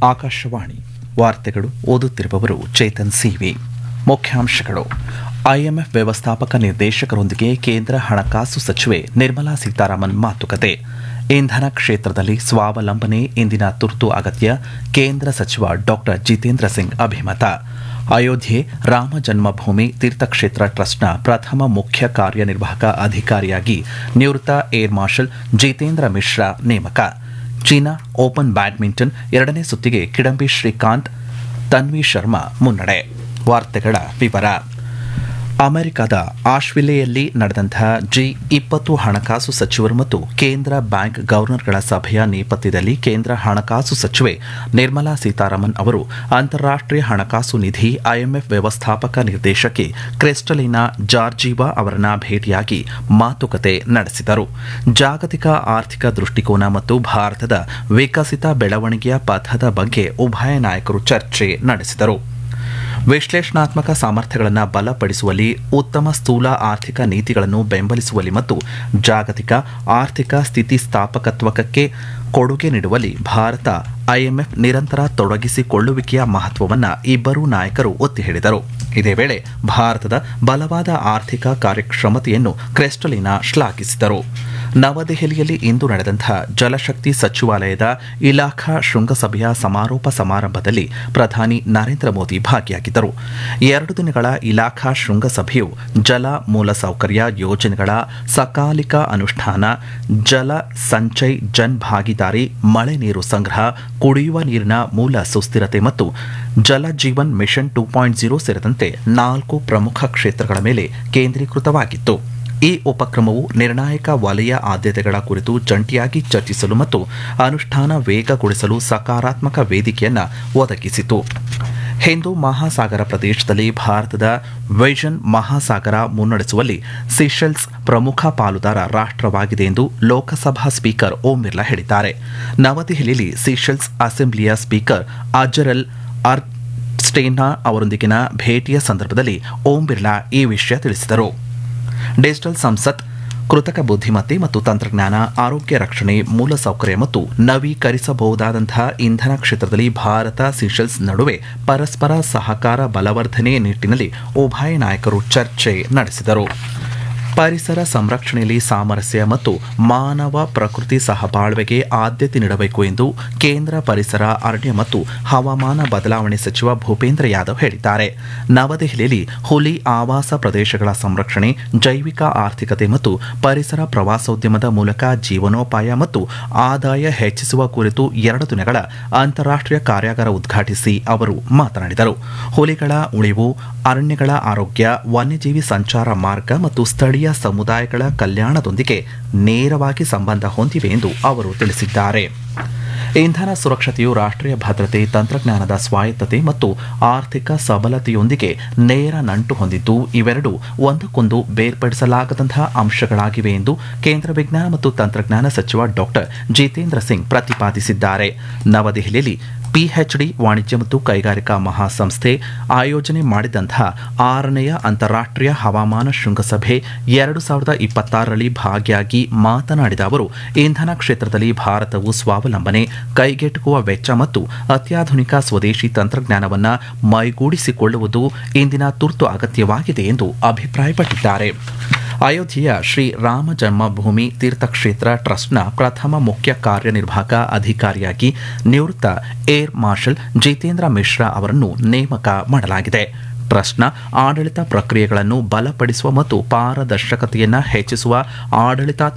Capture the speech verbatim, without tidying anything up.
ಆಕಾಶವಾಣಿ ವಾರ್ತೆಗಳು ಓದುತ್ತಿರುವವರು ಚೇತನ್ ಸಿವಿ. ಮುಖ್ಯಾಂಶಗಳು: ಐಎಂಎಫ್ ವ್ಯವಸ್ಥಾಪಕ ನಿರ್ದೇಶಕರೊಂದಿಗೆ ಕೇಂದ್ರ ಹಣಕಾಸು ಸಚಿವೆ ನಿರ್ಮಲಾ ಸೀತಾರಾಮನ್ ಮಾತುಕತೆ. ಇಂಧನ ಕ್ಷೇತ್ರದಲ್ಲಿ ಸ್ವಾವಲಂಬನೆ ಇಂದಿನ ತುರ್ತು ಅಗತ್ಯ. ಕೇಂದ್ರ ಸಚಿವ ಡಾ ಜಿತೇಂದ್ರ ಸಿಂಗ್ ಅಭಿಮತ. ಅಯೋಧ್ಯೆ ರಾಮ ಜನ್ಮಭೂಮಿ ತೀರ್ಥಕ್ಷೇತ್ರ ಟ್ರಸ್ಟ್ನ ಪ್ರಥಮ ಮುಖ್ಯ ಕಾರ್ಯನಿರ್ವಾಹಕ ಅಧಿಕಾರಿಯಾಗಿ ನಿವೃತ್ತ ಏರ್ ಮಾರ್ಷಲ್ ಜಿತೇಂದ್ರ ಮಿಶ್ರಾ ನೇಮಕ. ಚೀನಾ ಓಪನ್ ಬ್ಯಾಡ್ಮಿಂಟನ್ ಎರಡನೇ ಸುತ್ತಿಗೆ ಕಿಡಂಬಿ ಶ್ರೀಕಾಂತ್, ತನ್ವಿ ಶರ್ಮಾ ಮುನ್ನಡೆ. ವಾರ್ತೆಗಳ ವಿವರ. ಅಮೆರಿಕದ ಆಶ್ವಿಲೆಯಲ್ಲಿ ನಡೆದಂತಹ ಜಿ ಇಪ್ಪತ್ತು ಹಣಕಾಸು ಸಚಿವರು ಮತ್ತು ಕೇಂದ್ರ ಬ್ಯಾಂಕ್ ಗವರ್ನರ್ಗಳ ಸಭೆಯ ನೇಪಥ್ಯದಲ್ಲಿ ಕೇಂದ್ರ ಹಣಕಾಸು ಸಚಿವೆ ನಿರ್ಮಲಾ ಸೀತಾರಾಮನ್ ಅವರು ಅಂತಾರಾಷ್ಟೀಯ ಹಣಕಾಸು ನಿಧಿ ಐಎಂಎಫ್ ವ್ಯವಸ್ಥಾಪಕ ನಿರ್ದೇಶಕಿ ಕ್ರಿಸ್ಟಲಿನಾ ಜಾರ್ಜಿವಾ ಅವರನ್ನ ಭೇಟಿಯಾಗಿ ಮಾತುಕತೆ ನಡೆಸಿದರು. ಜಾಗತಿಕ ಆರ್ಥಿಕ ದೃಷ್ಟಿಕೋನ ಮತ್ತು ಭಾರತದ ವಿಕಸಿತ ಬೆಳವಣಿಗೆಯ ಪಥದ ಬಗ್ಗೆ ಉಭಯ ನಾಯಕರು ಚರ್ಚೆ ನಡೆಸಿದರು. ವಿಶ್ಲೇಷಣಾತ್ಮಕ ಸಾಮರ್ಥ್ಯಗಳನ್ನು ಬಲಪಡಿಸುವಲ್ಲಿ, ಉತ್ತಮ ಸ್ಥೂಲ ಆರ್ಥಿಕ ನೀತಿಗಳನ್ನು ಬೆಂಬಲಿಸುವಲ್ಲಿ ಮತ್ತು ಜಾಗತಿಕ ಆರ್ಥಿಕ ಸ್ಥಿತಿಸ್ಥಾಪಕತ್ವಕ್ಕೆ ಕೊಡುಗೆ ನೀಡುವಲ್ಲಿ ಭಾರತ ಐಎಂಎಫ್ ನಿರಂತರ ತೊಡಗಿಸಿಕೊಳ್ಳುವಿಕೆಯ ಮಹತ್ವವನ್ನು ಇಬ್ಬರೂ ನಾಯಕರು ಒತ್ತಿ ಹೇಳಿದರು. ಇದೇ ವೇಳೆ ಭಾರತದ ಬಲವಾದ ಆರ್ಥಿಕ ಕಾರ್ಯಕ್ಷಮತೆಯನ್ನು ಕ್ರಿಸ್ಟಲಿನಾ ಶ್ಲಾಘಿಸಿದರು. ನವದೆಹಲಿಯಲ್ಲಿ ಇಂದು ನಡೆದಂತಹ ಜಲಶಕ್ತಿ ಸಚಿವಾಲಯದ ಇಲಾಖಾ ಶೃಂಗಸಭೆಯ ಸಮಾರೋಪ ಸಮಾರಂಭದಲ್ಲಿ ಪ್ರಧಾನಿ ನರೇಂದ್ರ ಮೋದಿ ಭಾಗಿಯಾಗಿದ್ದರು. ಎರಡು ದಿನಗಳ ಇಲಾಖಾ ಶೃಂಗಸಭೆಯು ಜಲ ಮೂಲಸೌಕರ್ಯ ಯೋಜನೆಗಳ ಸಕಾಲಿಕ ಅನುಷ್ಠಾನ, ಜಲ ಸಂಚಯ್ ಜನ್ ಭಾಗಿದಾರಿ, ಮಳೆ ನೀರು ಸಂಗ್ರಹ, ಕುಡಿಯುವ ನೀರಿನ ಮೂಲ ಸುಸ್ಥಿರತೆ ಮತ್ತು ಜಲ Jeevan mission two point zero ಸೇರಿದಂತೆ ನಾಲ್ಕು ಪ್ರಮುಖ ಕ್ಷೇತ್ರಗಳ ಮೇಲೆ ಕೇಂದ್ರೀಕೃತವಾಗಿತ್ತು. ಈ ಉಪಕ್ರಮವು ನಿರ್ಣಾಯಕ ವಲಯ ಆದ್ಯತೆಗಳ ಕುರಿತು ಜಂಟಿಯಾಗಿ ಚರ್ಚಿಸಲು ಮತ್ತು ಅನುಷ್ಠಾನ ವೇಗಗೊಳಿಸಲು ಸಕಾರಾತ್ಮಕ ವೇದಿಕೆಯನ್ನು ಒದಗಿಸಿತು. ಹಿಂದೂ ಮಹಾಸಾಗರ ಪ್ರದೇಶದಲ್ಲಿ ಭಾರತದ ವಿಷನ್ ಮಹಾಸಾಗರ ಮುನ್ನಡೆಸುವಲ್ಲಿ ಸೀಶೆಲ್ಸ್ ಪ್ರಮುಖ ಪಾಲುದಾರ ರಾಷ್ಟವಾಗಿದೆ ಎಂದು ಲೋಕಸಭಾ ಸ್ಪೀಕರ್ ಓಂ ಬಿರ್ಲಾ ಹೇಳಿದ್ದಾರೆ. ನವದೆಹಲಿಯಲ್ಲಿ ಸೀಶೆಲ್ಸ್ ಅಸೆಂಬ್ಲಿಯ ಸ್ಪೀಕರ್ ಅಜರಲ್ ಅರ್ಸ್ಟೇನಾ ಅವರೊಂದಿಗಿನ ಭೇಟಿಯ ಸಂದರ್ಭದಲ್ಲಿ ಓಂ ಬಿರ್ಲಾ ಈ ವಿಷಯ ತಿಳಿಸಿದರು. ಡಿಜಿಟಲ್ ಸಂಸತ್, ಕೃತಕ ಬುದ್ಧಿಮತ್ತೆ ಮತ್ತು ತಂತ್ರಜ್ಞಾನ, ಆರೋಗ್ಯ ರಕ್ಷಣೆ, ಮೂಲಸೌಕರ್ಯ ಮತ್ತು ನವೀಕರಿಸಬಹುದಾದಂತಹ ಇಂಧನ ಕ್ಷೇತ್ರದಲ್ಲಿ ಭಾರತ ಸೀಶೆಲ್ಸ್ ನಡುವೆ ಪರಸ್ಪರ ಸಹಕಾರ ಬಲವರ್ಧನೆ ನಿಟ್ಟಿನಲ್ಲಿ ಉಭಯ ನಾಯಕರು ಚರ್ಚೆ ನಡೆಸಿದರು. ಪರಿಸರ ಸಂರಕ್ಷಣೆಯಲ್ಲಿ ಸಾಮರಸ್ಯ ಮತ್ತು ಮಾನವ ಪ್ರಕೃತಿ ಸಹಬಾಳ್ವೆಗೆ ಆದ್ಯತೆ ನೀಡಬೇಕು ಎಂದು ಕೇಂದ್ರ ಪರಿಸರ, ಅರಣ್ಯ ಮತ್ತು ಹವಾಮಾನ ಬದಲಾವಣೆ ಸಚಿವ ಭೂಪೇಂದ್ರ ಯಾದವ್ ಹೇಳಿದ್ದಾರೆ. ನವದೆಹಲಿಯಲ್ಲಿ ಹುಲಿ ಆವಾಸ ಪ್ರದೇಶಗಳ ಸಂರಕ್ಷಣೆ, ಜೈವಿಕ ಆರ್ಥಿಕತೆ ಮತ್ತು ಪರಿಸರ ಪ್ರವಾಸೋದ್ಯಮದ ಮೂಲಕ ಜೀವನೋಪಾಯ ಮತ್ತು ಆದಾಯ ಹೆಚ್ಚಿಸುವ ಕುರಿತು ಎರಡು ದಿನಗಳ ಅಂತಾರಾಷ್ಟೀಯ ಕಾರ್ಯಾಗಾರ ಉದ್ಘಾಟಿಸಿ ಅವರು ಮಾತನಾಡಿದರು. ಹುಲಿಗಳ ಉಳಿವು, ಅರಣ್ಯಗಳ ಆರೋಗ್ಯ, ವನ್ಯಜೀವಿ ಸಂಚಾರ ಮಾರ್ಗ ಮತ್ತು ಸ್ಥಳೀಯ ಸಮುದಾಯಗಳ ಕಲ್ಯಾಣದೊಂದಿಗೆ ನೇರವಾಗಿ ಸಂಬಂಧ ಹೊಂದಿವೆ ಎಂದು ಅವರು ತಿಳಿಸಿದ್ದಾರೆ. ಇಂಧನ ಸುರಕ್ಷತೆಯು ರಾಷ್ಟ್ರೀಯ ಭದ್ರತೆ, ತಂತ್ರಜ್ಞಾನದ ಸ್ವಾಯತ್ತತೆ ಮತ್ತು ಆರ್ಥಿಕ ಸಬಲತೆಯೊಂದಿಗೆ ನೇರ ನಂಟು ಹೊಂದಿದ್ದು, ಇವೆರಡೂ ಒಂದಕ್ಕೊಂದು ಬೇರ್ಪಡಿಸಲಾಗದಂತಹ ಅಂಶಗಳಾಗಿವೆ ಎಂದು ಕೇಂದ್ರ ವಿಜ್ಞಾನ ಮತ್ತು ತಂತ್ರಜ್ಞಾನ ಸಚಿವ ಡಾ ಜಿತೇಂದ್ರ ಸಿಂಗ್ ಪ್ರತಿಪಾದಿಸಿದ್ದಾರೆ. ನವದೆಹಲಿಯಲ್ಲಿ ಪಿಎಚ್ಡಿ ವಾಣಿಜ್ಯ ಮತ್ತು ಕೈಗಾರಿಕಾ ಮಹಾಸಂಸ್ಥೆ ಆಯೋಜನೆ ಮಾಡಿದಂತಹ ಆರನೆಯ ಅಂತಾರಾಷ್ಟೀಯ ಹವಾಮಾನ ಶೃಂಗಸಭೆ ಎರಡು ಸಾವಿರದ ಇಪ್ಪತ್ತಾರರಲ್ಲಿ ಭಾಗಿಯಾಗಿ ಮಾತನಾಡಿದ ಅವರು, ಇಂಧನ ಕ್ಷೇತ್ರದಲ್ಲಿ ಭಾರತವು ಸ್ವಾವಲಂಬನೆ, ಕೈಗೆಟುಕುವ ವೆಚ್ಚ ಮತ್ತು ಅತ್ಯಾಧುನಿಕ ಸ್ವದೇಶಿ ತಂತ್ರಜ್ಞಾನವನ್ನು ಮೈಗೂಡಿಸಿಕೊಳ್ಳುವುದು ಇಂದಿನ ತುರ್ತು ಅಗತ್ಯವಾಗಿದೆ ಎಂದು ಅಭಿಪ್ರಾಯಪಟ್ಟಿದ್ದಾರೆ. ಅಯೋಧ್ಯೆಯ ಶ್ರೀ ರಾಮ ಜನ್ಮಭೂಮಿ ತೀರ್ಥಕ್ಷೇತ್ರ ಟ್ರಸ್ಟ್ನ ಪ್ರಥಮ ಮುಖ್ಯ ಕಾರ್ಯನಿರ್ವಾಹಕ ಅಧಿಕಾರಿಯಾಗಿ ನಿವೃತ್ತ ಏರ್ ಮಾರ್ಷಲ್ ಜಿತೇಂದ್ರ ಮಿಶ್ರಾ ಅವರನ್ನು ನೇಮಕ ಮಾಡಲಾಗಿದೆ. ಟ್ರಸ್ಟ್ನ ಆಡಳಿತ ಪ್ರಕ್ರಿಯೆಗಳನ್ನು ಬಲಪಡಿಸುವ ಮತ್ತು ಪಾರದರ್ಶಕತೆಯನ್ನು ಹೆಚ್ಚಿಸುವ ಆಡಳಿತ